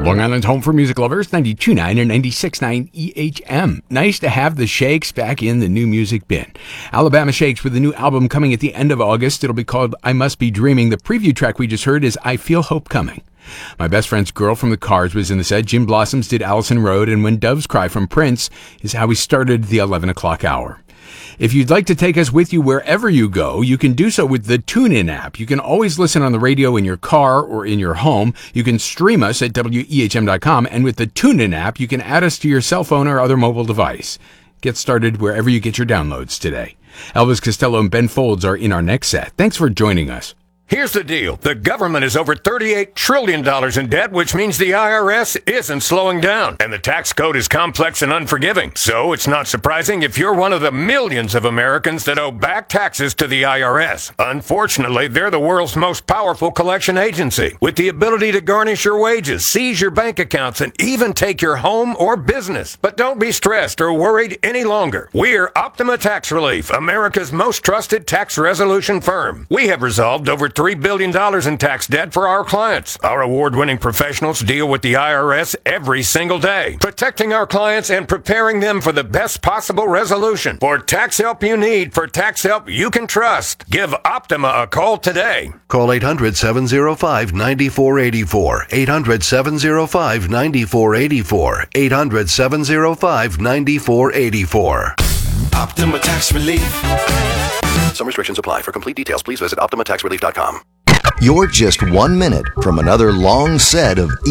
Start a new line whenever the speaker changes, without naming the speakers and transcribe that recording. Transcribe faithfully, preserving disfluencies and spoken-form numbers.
Long Island's home for music lovers, ninety-two point nine and ninety-six point nine E H M. Nice to have the Shakes back in the new music bin. Alabama Shakes with a new album coming at the end of August. It'll be called I Must Be Dreaming. The preview track we just heard is I Feel Hope Coming. My Best Friend's Girl from the Cars was in the set. Jim Blossoms did Allison Road, and When Doves Cry from Prince is how we started the eleven o'clock hour. If you'd like to take us with you wherever you go, you can do so with the TuneIn app. You can always listen on the radio in your car or in your home. You can stream us at W E H M dot com, and with the TuneIn app, you can add us to your cell phone or other mobile device. Get started wherever you get your downloads today. Elvis Costello and Ben Folds are in our next set. Thanks for joining us.
Here's the deal. The government is over thirty-eight trillion dollars in debt, which means the I R S isn't slowing down. And the tax code is complex and unforgiving. So it's not surprising if you're one of the millions of Americans that owe back taxes to the I R S. Unfortunately, they're the world's most powerful collection agency, with the ability to garnish your wages, seize your bank accounts, and even take your home or business. But don't be stressed or worried any longer. We're Optima Tax Relief, America's most trusted tax resolution firm. We have resolved over three billion dollars in tax debt for our clients. Our award-winning professionals deal with the I R S every single day, protecting our clients and preparing them for the best possible resolution. For tax help you need, for tax help you can trust, give Optima a call today.
Call eight hundred, seven oh five, nine four eight four. eight hundred, seven oh five, nine four eight four. eight hundred, seven oh five, nine four eight four.
Optima Tax Relief.
Some restrictions apply. For complete details, please visit Optima Tax Relief dot com.
You're just one minute from another long set of